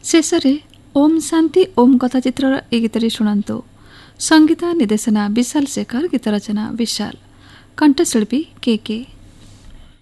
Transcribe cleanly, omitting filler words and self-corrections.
शेषरे ओम शांति ओम कथा चित्र ए गीतटी शुणु। संगीत निर्देशना विशाल शेखर, गीत रचना विशाल, कंठशिल्पी के।